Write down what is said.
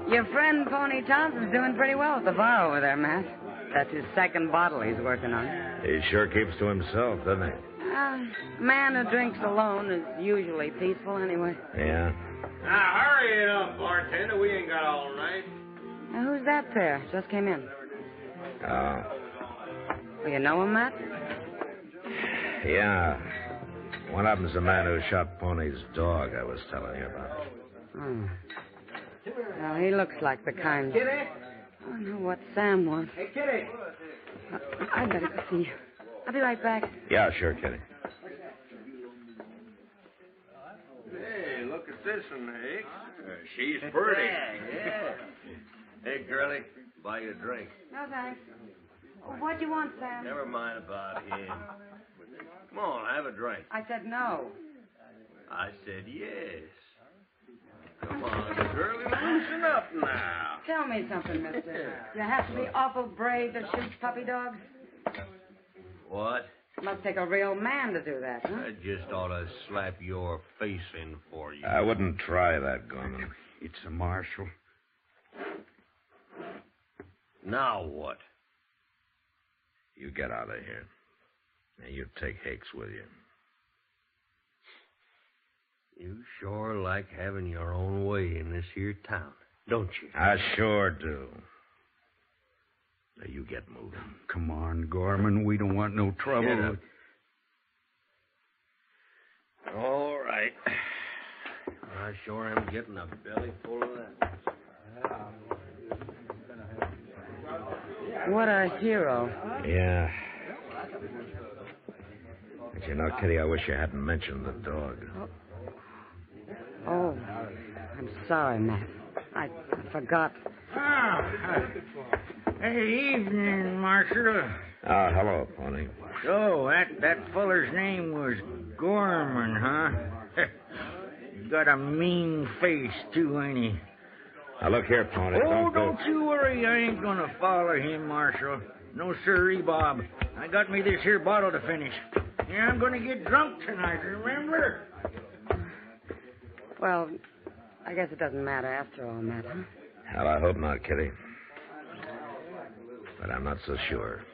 Your friend Pony Thompson's doing pretty well at the bar over there, Matt. That's his second bottle he's working on. He sure keeps to himself, doesn't he? A man who drinks alone is usually peaceful anyway. Yeah. Now, hurry it up, bartender. We ain't got all night. Now, who's that pair? Just came in. Oh. Well, you know him, Matt? Yeah. One of them's the man who shot Pony's dog I was telling you about. Oh. Well, he looks like the kind. Kitty? I don't know what Sam wants. Hey, Kitty. I better go see. I'll be right back. Yeah, sure, Kitty. Hey, look at this one, Hicks. She's pretty. Yeah. Hey, girlie, buy you a drink. No, thanks. What do you want, Sam? Never mind about him. Come on, have a drink. I said no. I said yes. Come on, girlie, loosen up now. Tell me something, mister. You have to be awful brave to shoot puppy dogs? What? Must take a real man to do that, huh? I just ought to slap your face in for you. I wouldn't try that, Gorman. It's a marshal. Now what? You get out of here. And you take Hicks with you. You sure like having your own way in this here town, don't you? I sure do. Now, you get moving. Come on, Gorman. We don't want no trouble. Get up. All right. I sure am getting a belly full of that. What a hero. Yeah. But you know, Kitty, I wish you hadn't mentioned the dog. Oh, I'm sorry, Matt. I forgot. Hey, evening, Marshal. Oh, hello, Pony. So, that feller's name was Gorman, huh? He's got a mean face, too, ain't he? Now, look here, Pony. Oh, go. don't you worry. I ain't gonna follow him, Marshal. No sirree, Bob. I got me this here bottle to finish. Yeah, I'm gonna get drunk tonight, remember? Well, I guess it doesn't matter after all, Matt, huh? Hell, I hope not, Kitty. But I'm not so sure.